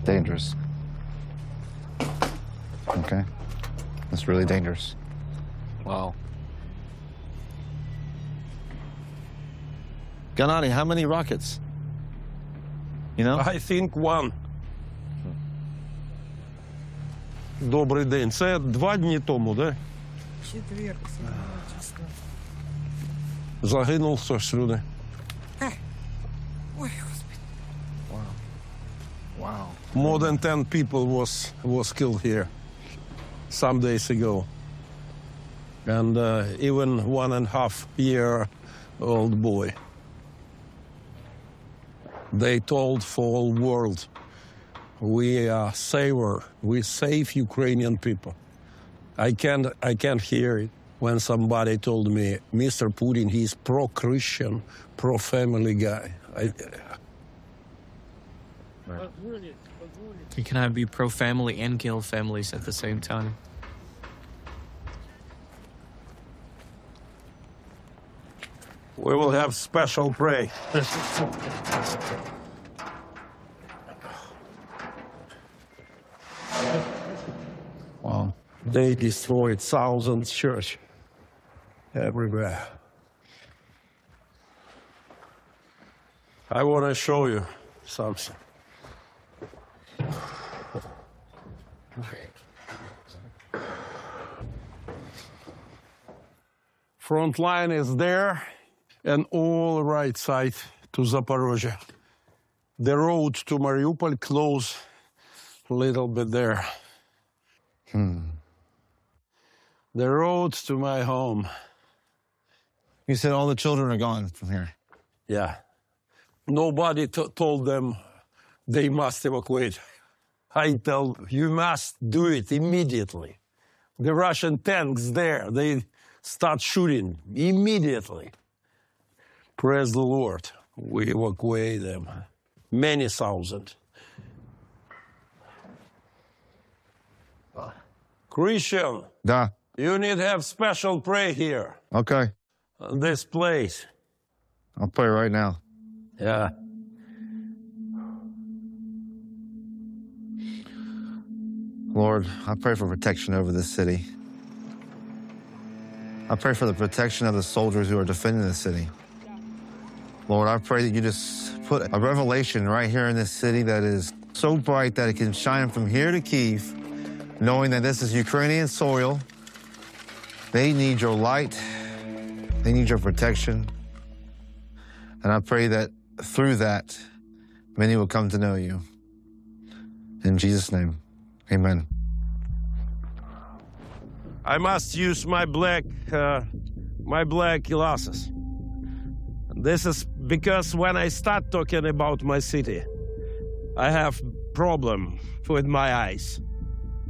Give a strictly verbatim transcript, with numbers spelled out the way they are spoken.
Dangerous. Okay. That's really dangerous. Wow. Gennady, how many rockets? You know? I think one. Добрий день. Це два дні тому, да? Четверг, седьмого числа. Загинув хтось люди. Ой, Господи. Wow. Wow. More than ten people was was killed here some days ago. And uh, even one and a half year old boy. They told for all world, we are saver, we save Ukrainian people. I can't, I can't hear it when somebody told me, Mister Putin, he's pro-Christian, pro-family guy. I, You cannot be pro-family and kill families at the same time. we will have special prayer. Wow. They destroyed thousands of churches everywhere. I want to show you something. Front line is there, and all right side to Zaporozhye. The road to Mariupol close a little bit there. Hmm. The road to my home. You said all the children are gone from here. Yeah. Nobody t- told them they must evacuate. I tell you must do it immediately. The Russian tanks there, they start shooting immediately. Praise the Lord. We evacuate them. Many thousand. Christian, Da. you need to have special prayer here. Okay. uh, This place. I'll pray right now. Yeah. Lord, I pray for protection over this city. I pray for the protection of the soldiers who are defending the city. Lord, I pray that you just put a revelation right here in this city that is so bright that it can shine from here to Kyiv, knowing that this is Ukrainian soil. They need your light. They need your protection. And I pray that through that, many will come to know you. In Jesus' name, amen. I must use my black, uh, my black glasses. This is because when I start talking about my city, I have problem with my eyes.